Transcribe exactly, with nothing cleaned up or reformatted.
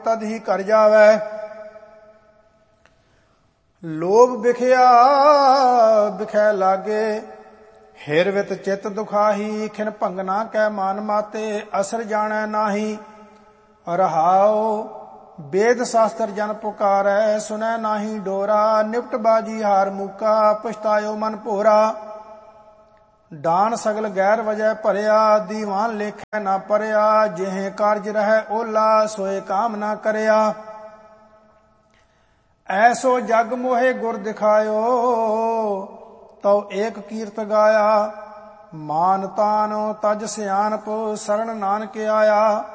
ਤਦ ਹੀ ਕਰ ਜਾਵੈ। ਲੋਭ ਵਿਖਿਆ ਵਿਖੈ ਲਾਗੇ, ਹਿਰ ਵਿਤ ਚਿਤ ਦੁਖਾਹੀ। ਖਿਨ ਭੰਗਨਾ ਕੈ ਮਾਨ ਮਾਤੇ, ਅਸਰ ਜਾਣੈ ਨਾਹੀ। ਰਹਾਉ ਵੇਦ ਸ਼ਾਸਤਰ ਜਨ ਪੁਕਾਰੈ, ਸੁਨੈ ਨਾਹੀ ਡੋਰਾ। ਨਿਪਟ ਬਾਜੀ ਹਾਰ ਮੂਕਾ, ਪਛਤਾਇਓ ਮਨ ਭੋਰਾ। ਡਾਨ ਸਗਲ ਗੈਰ ਵਜੈ ਭਰਿਆ, ਦੀਵਾਨ ਲੇਖੈ ਨਾ ਪਰਿਆ। ਜਿਹੇ ਕਾਰਜ ਰਹਿ ਓਲਾ, ਸੋਏ ਕਾਮ ਨਾ ਕਰਿਆ। ਐਸੋ ਜਗ ਮੋਹਿ ਗੁਰ ਦਿਖਾਇਓ, ਤਉ ਏਕ ਕੀਰਤ ਗਾਇਆ। ਮਾਨ ਤਾਨ ਤਜ ਸਿਆਣਪ, ਸਰਣ ਨਾਨਕ ਆਇਆ।